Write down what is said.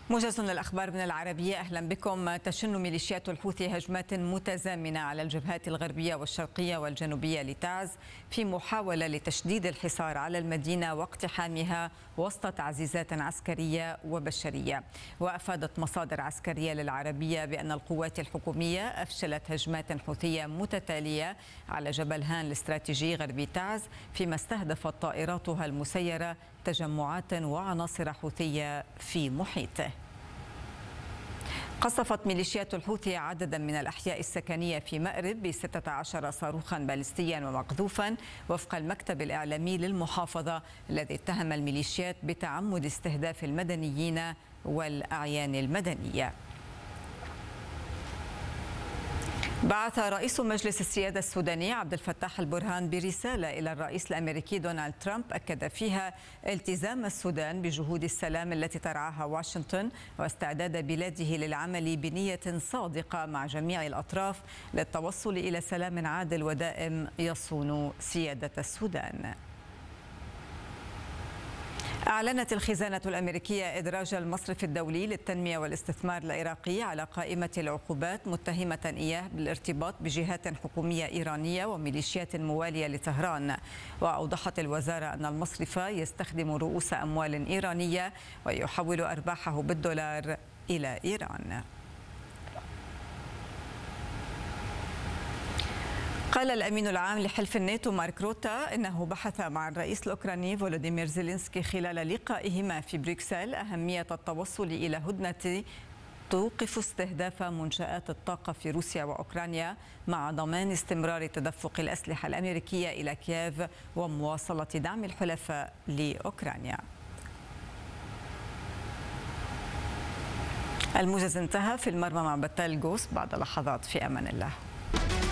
موجز للأخبار من العربية. أهلا بكم. تشن ميليشيات الحوثي هجمات متزامنة على الجبهات الغربية والشرقية والجنوبية لتعز في محاولة لتشديد الحصار على المدينة واقتحامها وسط تعزيزات عسكرية وبشرية. وأفادت مصادر عسكرية للعربية بأن القوات الحكومية أفشلت هجمات حوثية متتالية على جبل هان الاستراتيجي غربي تعز، فيما استهدفت طائراتها المسيرة تجمعات وعناصر حوثية في محيطه. قصفت ميليشيات الحوثي عددا من الأحياء السكنية في مأرب ب16 صاروخا باليستيا ومقذوفا، وفق المكتب الإعلامي للمحافظة الذي اتهم الميليشيات بتعمد استهداف المدنيين والأعيان المدنية. بعث رئيس مجلس السيادة السوداني عبد الفتاح البرهان برسالة إلى الرئيس الأمريكي دونالد ترامب أكد فيها التزام السودان بجهود السلام التي ترعاها واشنطن واستعداد بلاده للعمل بنية صادقة مع جميع الأطراف للتوصل إلى سلام عادل ودائم يصون سيادة السودان. أعلنت الخزانة الأمريكية إدراج المصرف الدولي للتنمية والاستثمار العراقي على قائمة العقوبات، متهمة إياه بالارتباط بجهات حكومية إيرانية وميليشيات موالية لطهران. وأوضحت الوزارة أن المصرف يستخدم رؤوس أموال إيرانية ويحول أرباحه بالدولار إلى إيران. قال الأمين العام لحلف الناتو مارك روتا إنه بحث مع الرئيس الأوكراني فولوديمير زيلينسكي خلال لقائهما في بروكسل أهمية التوصل إلى هدنة توقف استهداف منشآت الطاقة في روسيا وأوكرانيا، مع ضمان استمرار تدفق الأسلحة الأمريكية إلى كييف ومواصلة دعم الحلفاء لأوكرانيا. الموجز انتهى. في المرمى مع بتال جوس بعد لحظات. في أمان الله.